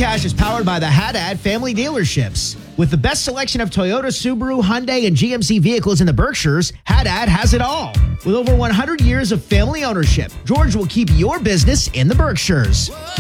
Cash is powered by the Haddad family dealerships. With the best selection of Toyota, Subaru, Hyundai, and GMC vehicles in the Berkshires, Haddad has it all. With over 100 years of family ownership, George will keep your business in the Berkshires.